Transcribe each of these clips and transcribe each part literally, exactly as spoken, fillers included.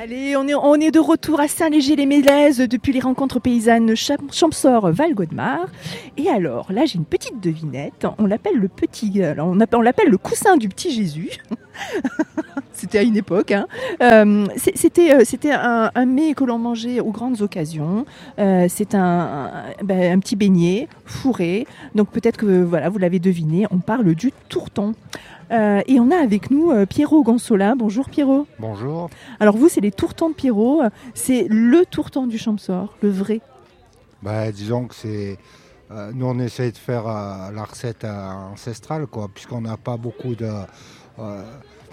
Allez, on est, on est de retour à Saint-Léger-les-Mélèzes depuis les rencontres paysannes Champsaur-Val-Godemar. Et alors, là, j'ai une petite devinette. On l'appelle le petit, alors, on, appelle, on l'appelle le coussin du petit Jésus. C'était à une époque. Hein. Euh, c'était c'était un, un mets que l'on mangeait aux grandes occasions. Euh, c'est un, un, ben, un petit beignet fourré. Donc peut-être que voilà, vous l'avez deviné, on parle du tourton. Euh, et on a avec nous euh, Pierrot Gonsolin. Bonjour Pierrot. Bonjour. Alors vous, c'est les tourtons de Pierrot. C'est le tourton du Champsaur, le vrai. Bah, disons que c'est... Euh, nous, on essaye de faire euh, la recette euh, ancestrale, quoi, puisqu'on n'a pas beaucoup de... Euh,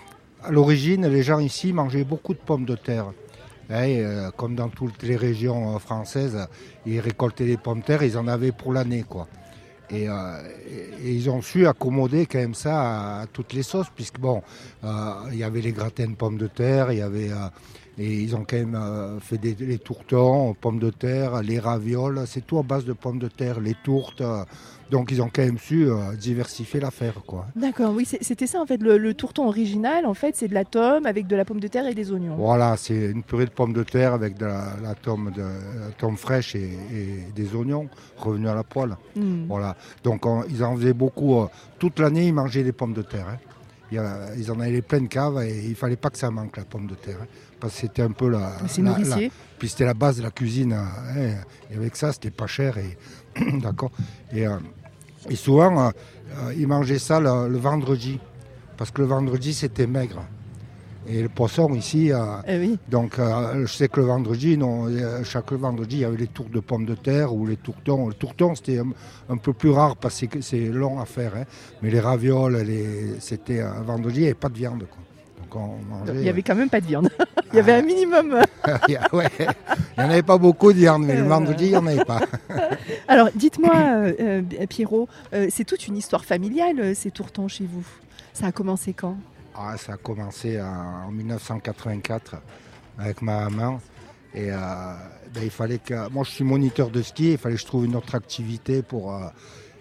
à l'origine, les gens ici mangeaient beaucoup de pommes de terre. Et, euh, comme dans toutes les régions euh, françaises, ils récoltaient les pommes de terre, ils en avaient pour l'année, quoi. Et, euh, et, et ils ont su accommoder quand même ça à, à toutes les sauces, puisque bon, euh, il y avait les gratins de pommes de terre, il y avait, euh, et ils ont quand même euh, fait des les tourtons, pommes de terre, les ravioles, c'est tout à base de pommes de terre, les tourtes. Euh, donc ils ont quand même su euh, diversifier l'affaire, quoi. D'accord, oui, c'était ça en fait, le, le tourton original, en fait, c'est de la tome avec de la pomme de terre et des oignons. Voilà, c'est une purée de pommes de terre avec de la, la tome de la tome fraîche et, et des oignons revenus à la poêle. Mm. Voilà. Donc on, ils en faisaient beaucoup. Euh, toute l'année, ils mangeaient des pommes de terre. Hein. Il a, ils en avaient les pleines caves et il fallait pas que ça manque, la pomme de terre. Hein, parce que c'était un peu la... C'est la, nourricier. La, puis c'était la base de la cuisine. Hein, et avec ça, c'était pas cher. Et, d'accord. Et, euh, et souvent, euh, ils mangeaient ça le, le vendredi. Parce que le vendredi, c'était maigre. Et le poisson ici, euh, eh oui. donc euh, je sais que le vendredi, non, chaque vendredi, il y avait les tours de pommes de terre ou les tourtons. Le tourton, c'était un, un peu plus rare parce que c'est long à faire. Hein. Mais les ravioles, les, c'était un vendredi, il n'y avait pas de viande, quoi. Donc on mangeait, il n'y avait quand même pas de viande. Il y avait un minimum. Ouais, il n'y en avait pas beaucoup de viande, mais le vendredi, il n'y en avait pas. Alors, dites-moi, euh, Pierrot, euh, c'est toute une histoire familiale, ces tourtons chez vous. Ça a commencé quand ? Ah, ça a commencé en dix-neuf cent quatre-vingt-quatre avec ma maman. Et euh, ben, il fallait que. Moi, je suis moniteur de ski, il fallait que je trouve une autre activité pour. Euh,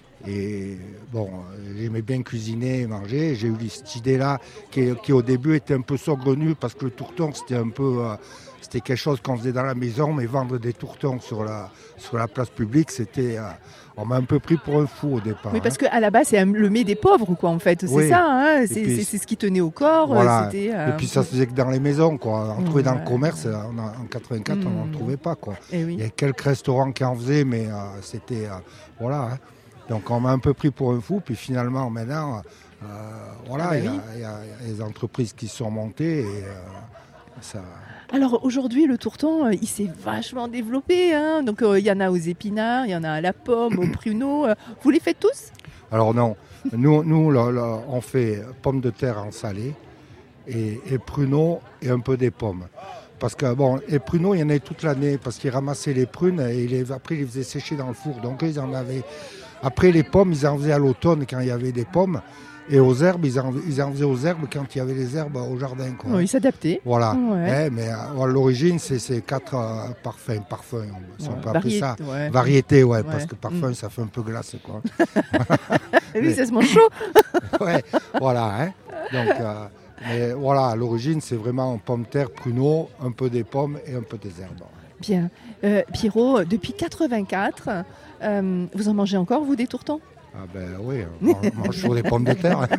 et bon, j'aimais bien cuisiner et manger. J'ai eu cette idée-là qui, qui, au début, était un peu saugrenue parce que le tourton, c'était un peu. Euh, c'était quelque chose qu'on faisait dans la maison, mais vendre des tourtons sur la, sur la place publique, c'était. Euh, on m'a un peu pris pour un fou au départ. Oui, parce hein. qu'à la base, c'est le mets des pauvres, quoi, en fait. C'est oui. ça, hein. c'est, puis, c'est, c'est ce qui tenait au corps. Voilà. C'était, euh, et puis, ça se faisait que dans les maisons, quoi. On mmh, trouvait dans ouais. le commerce, en, en quatre-vingt-quatre, mmh. on n'en trouvait pas, quoi. Et oui. Il y a quelques restaurants qui en faisaient, mais euh, c'était... Euh, voilà. Hein. Donc, on m'a un peu pris pour un fou. Puis, finalement, maintenant, euh, voilà, il ah bah oui. y, y, y a les entreprises qui se sont montées et euh, ça... Alors aujourd'hui, le tourton, euh, il s'est vachement développé. Hein. Donc il euh, y en a aux épinards, il y en a à la pomme, aux pruneaux. Euh, vous les faites tous ? Alors non, nous, nous là, là, on fait pommes de terre en salé et, et pruneaux et un peu des pommes. Parce que bon, les pruneaux, il y en avait toute l'année parce qu'ils ramassaient les prunes et les, après ils les faisaient sécher dans le four. Donc ils en avaient. Après les pommes, ils en faisaient à l'automne quand il y avait des pommes. Et aux herbes, ils en, ils en faisaient aux herbes quand il y avait les herbes au jardin. Quoi. Oui, ils s'adaptaient. Voilà. Ouais. Eh, mais à l'origine, c'est ces quatre euh, parfums, parfums, si ouais. on peut appeler Varié, ça. Ouais. Variété, ouais, ouais, parce que parfum, mmh. ça fait un peu glace. Quoi. Oui, mais... ça se mange chaud. Ouais, voilà. Hein. Donc, euh, mais voilà, à l'origine, c'est vraiment pomme de terre, pruneaux, un peu des pommes et un peu des herbes. Bien. Euh, Pierrot, depuis quatre-vingt-quatre, euh, vous en mangez encore, vous, des tourtons ? Ah ben oui, on mange toujours des pommes de terre.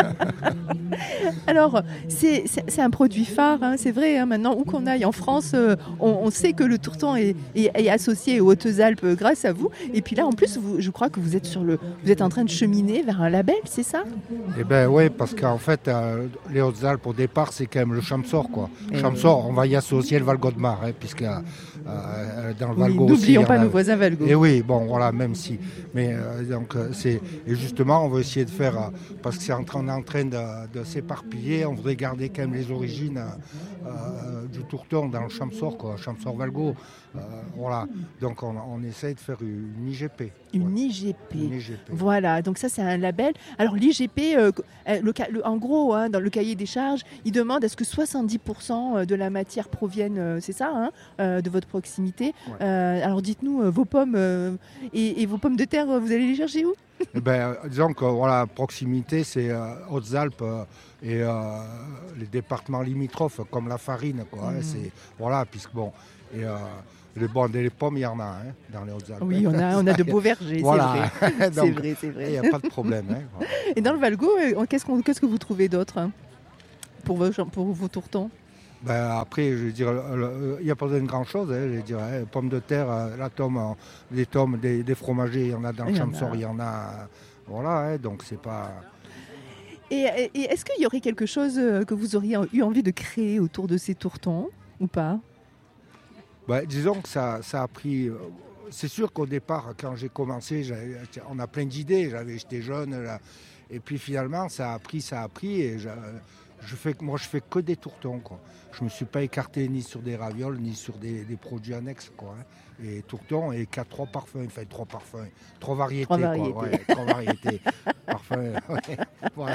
Alors, c'est, c'est, c'est un produit phare, hein, c'est vrai. Hein, maintenant, où qu'on aille en France, euh, on, on sait que le tourton est, est, est associé aux Hautes-Alpes grâce à vous. Et puis là, en plus, vous, je crois que vous êtes sur le, vous êtes en train de cheminer vers un label, c'est ça ? Eh ben oui, parce qu'en fait, euh, les Hautes-Alpes, au départ, c'est quand même le Champsaur, quoi. Et Champsaur, on va y associer le Val-Godemar, hein, puisque euh, dans le Valgo oui, aussi... N'oublions pas a... nos voisins Valgo. Et oui, bon, voilà, même si... Mais euh, donc, c'est... Et justement, on va essayer de faire... Euh, parce que c'est en train, on est en train de, de s'éparpiller, on voudrait garder quand même les origines euh, du tourton dans le Champsaur, quoi, Champsaur-Valgo. Euh, voilà, donc on, on essaye de faire une I G P. Une, ouais. I G P. Une I G P. Voilà, donc ça c'est un label. Alors l'I G P, euh, le, le, en gros, hein, dans le cahier des charges, il demande à ce que soixante-dix pour cent de la matière provienne, euh, c'est ça, hein, euh, de votre proximité. Ouais. Euh, alors dites-nous, euh, vos pommes euh, et, et vos pommes de terre, vous allez les chercher où ? Eh ben, disons que voilà, proximité, c'est euh, Hautes-Alpes euh, et euh, les départements limitrophes comme la Farine, quoi. Mmh. Hein, c'est, voilà, puisque bon, et euh, les, bon, des pommes, il y en a hein, dans les Hautes-Alpes. Oui, on a, on a de beaux vergers, voilà. c'est vrai. Donc, c'est vrai, c'est vrai. Il n'y a pas de problème. Hein, voilà. Et dans le Valgo, qu'est-ce, qu'on, qu'est-ce que vous trouvez d'autre hein, pour, vos, pour vos tourtons? Ben après, je veux dire, il n'y a pas besoin de grand-chose. Hein, je veux dire, hein, pommes de terre, la tome, les tomes, des, des fromagers, il y en a dans le Champsaur, il y en a. Voilà, hein, donc c'est pas... Et, et est-ce qu'il y aurait quelque chose que vous auriez eu envie de créer autour de ces tourtons ou pas? Ben, disons que ça, ça a pris... C'est sûr qu'au départ, quand j'ai commencé, on a plein d'idées. J'avais, j'étais jeune, là, et puis finalement, ça a pris, ça a pris, et je, je fais, moi, je fais que des tourtons, quoi. Je ne me suis pas écarté ni sur des ravioles, ni sur des, des produits annexes, quoi. Hein. Et tourtons, et quatre, trois parfums, enfin trois parfums, trois variétés, trois variétés. Quoi, ouais, trois variétés. Parfums, ouais, voilà.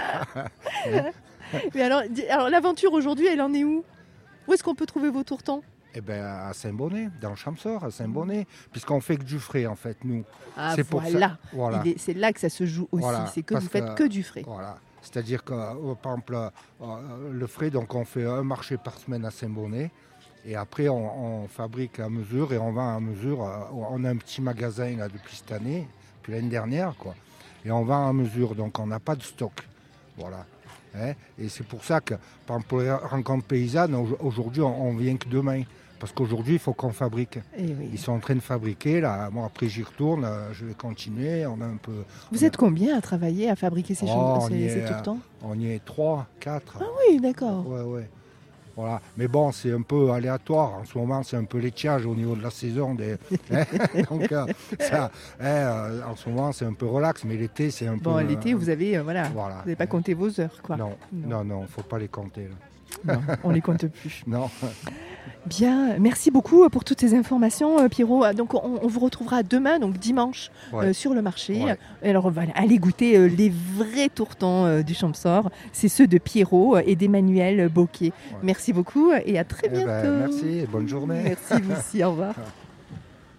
Mais alors, alors, l'aventure aujourd'hui, elle en est où? Où est-ce qu'on peut trouver vos tourtons? Eh ben, à Saint-Bonnet, dans le Champsaur, à Saint-Bonnet, puisqu'on fait que du frais, en fait, nous. Ah, c'est voilà. Pour ça, voilà. Est, c'est là que ça se joue aussi, voilà, c'est que vous faites que, que du frais. Voilà. C'est-à-dire que, par exemple, le frais, donc on fait un marché par semaine à Saint-Bonnet, et après on, on fabrique à mesure et on vend à mesure. On a un petit magasin là depuis cette année, depuis l'année dernière, quoi, et on vend à mesure, donc on n'a pas de stock. Voilà. Hein, et c'est pour ça que, par exemple, pour les rencontres paysannes, aujourd'hui on, on vient que demain. Parce qu'aujourd'hui, il faut qu'on fabrique. Et oui. Ils sont en train de fabriquer. Là. Moi, après, j'y retourne. Je vais continuer. On a un peu, Vous êtes a... combien à travailler, à fabriquer ces, oh, choses, ces, ces tourtons? On y est trois, quatre. Ah oui, d'accord. Ouais, ouais. Voilà. Mais bon, c'est un peu aléatoire. En ce moment, c'est un peu l'étiage au niveau de la saison. Des... Donc, euh, ça, hein, en ce moment, c'est un peu relax. Mais l'été, c'est un bon, peu... Bon, l'été, euh, vous avez, euh, voilà, voilà. Vous n'avez pas compté vos heures, quoi. Non, non, non, il ne faut pas les compter. Là. Non, on ne les compte plus. Non. Bien, merci beaucoup pour toutes ces informations, Pierrot. Donc, on, on vous retrouvera demain, donc dimanche, ouais. euh, sur le marché. Ouais. Alors, voilà, allez goûter euh, les vrais tourtons euh, du Champsaur. C'est ceux de Pierrot et d'Emmanuel Bocquet. Ouais. Merci beaucoup et à très bientôt. Eh ben, merci et bonne journée. Merci vous aussi, au revoir.